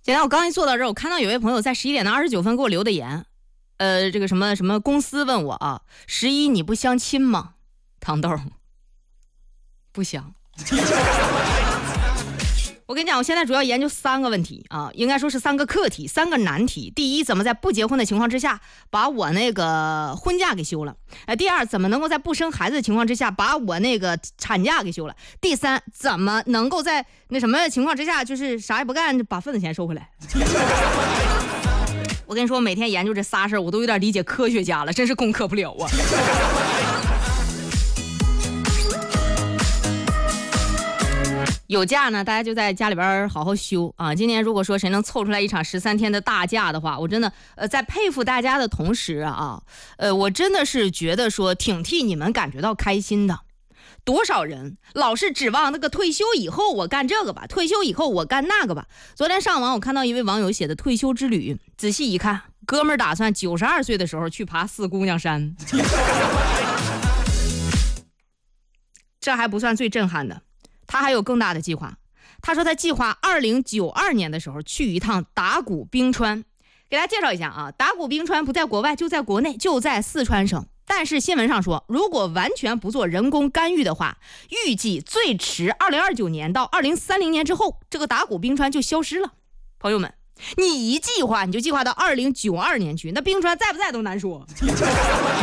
简单，我刚一坐到这儿，我看到有位朋友在11:29给我留的言，这个什么什么公司问我啊，11你不相亲吗？糖豆不相。我跟你讲，我现在主要研究3个问题啊，应该说是3个课题，3个难题。第一，怎么在不结婚的情况之下把我那个婚假给休了？第二，怎么能够在不生孩子的情况之下把我那个产假给休了？第三，怎么能够在那什么情况之下就是啥也不干把份子钱收回来？我跟你说，每天研究这仨事儿，我都有点理解科学家了，真是攻克不了啊。有假呢，大家就在家里边好好休啊！今年如果说谁能凑出来一场13天的大假的话，我真的在佩服大家的同时啊，我真的是觉得说挺替你们感觉到开心的。多少人老是指望那个退休以后我干这个吧，退休以后我干那个吧。昨天上网我看到一位网友写的退休之旅，仔细一看，哥们儿打算92岁的时候去爬4姑娘山。这还不算最震撼的，他还有更大的计划。他说他计划2092年的时候去一趟达古冰川。给大家介绍一下啊，达古冰川不在国外就在国内，就在四川省。但是新闻上说，如果完全不做人工干预的话，预计最迟2029年到2030年之后，这个达古冰川就消失了。朋友们，你一计划你就计划到2092年去，那冰川在不在都难说。